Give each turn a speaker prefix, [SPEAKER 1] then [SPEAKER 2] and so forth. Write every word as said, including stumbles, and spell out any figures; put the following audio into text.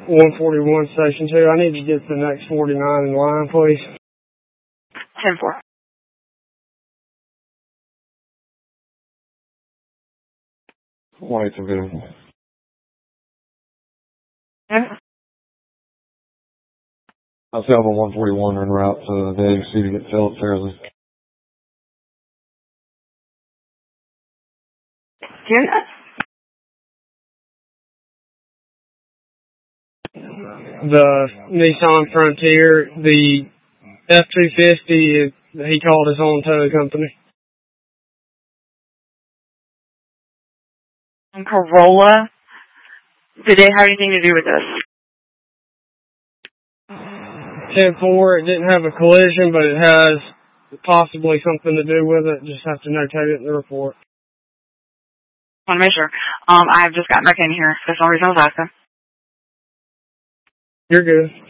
[SPEAKER 1] one forty-one, Station two. I need to get the next forty-nine in line, please.
[SPEAKER 2] ten four.
[SPEAKER 3] one eight available.
[SPEAKER 2] Yeah.
[SPEAKER 3] I see Alpha one forty-one en route to the A M C to get Philip Fairley.
[SPEAKER 2] Yeah.
[SPEAKER 1] The Nissan Frontier, the F two fifty, he called his own tow company.
[SPEAKER 2] And Corolla, did they have anything to do with this?
[SPEAKER 1] ten four, it didn't have a collision, but it has possibly something to do with it. Just have to notate it in the report.
[SPEAKER 2] I want to make sure. Um, I've just got back in here. That's the only reason I was asking.
[SPEAKER 1] You're good.